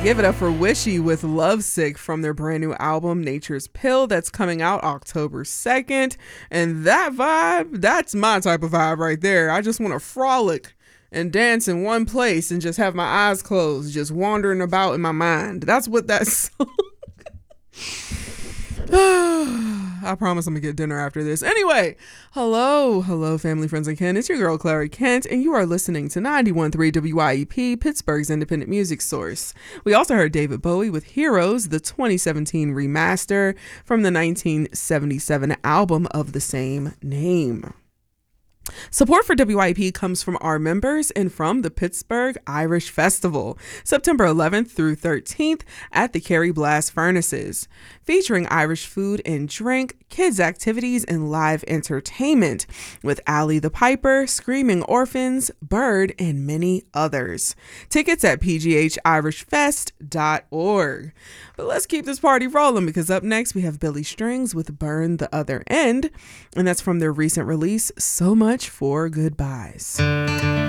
Give it up for Wishy with Lovesick from their brand new album, Nature's Pill, that's coming out October 2nd. And that vibe, that's my type of vibe right there. I just want to frolic and dance in one place and just have my eyes closed, just wandering about in my mind. That's what that song. I promise I'm gonna get dinner after this. Anyway, hello, family, friends, and kin. It's your girl, Clary Kent, and you are listening to 91.3 WYEP, Pittsburgh's independent music source. We also heard David Bowie with Heroes, the 2017 remaster from the 1977 album of the same name. Support for WYP comes from our members and from the Pittsburgh Irish Festival, September 11th through 13th at the Kerry Blast Furnaces, featuring Irish food and drink, kids' activities, and live entertainment with Ali the Piper, Screaming Orphans, Bird, and many others. Tickets at pghirishfest.org. But let's keep this party rolling, because up next we have Billy Strings with Burn the Other End, and that's from their recent release, So Much for Goodbyes.